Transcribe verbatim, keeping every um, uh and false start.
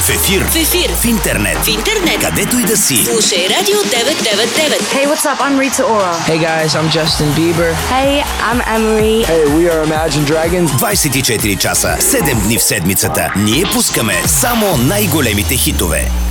В ефир. В ефир. В интернет. В интернет. Където и да си. Слушай Радио деветsto девяносто девет. Hey, what's up? I'm Rita Ora. Hey guys, I'm Justin Bieber. Hey, I'm Emery. Hey, we are Imagine Dragons. двайсет и четири часа, седем дни в седмицата. Ние пускаме само най-големите хитове.